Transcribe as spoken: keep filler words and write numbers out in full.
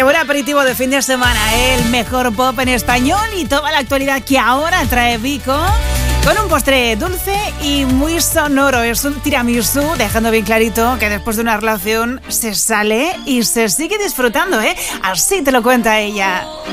Qué buen aperitivo de fin de semana, ¿eh? El mejor pop en español y toda la actualidad que ahora trae Vico, con un postre dulce y muy sonoro. Es un tiramisú, dejando bien clarito que después de una relación se sale y se sigue disfrutando, ¿eh? Así te lo cuenta ella.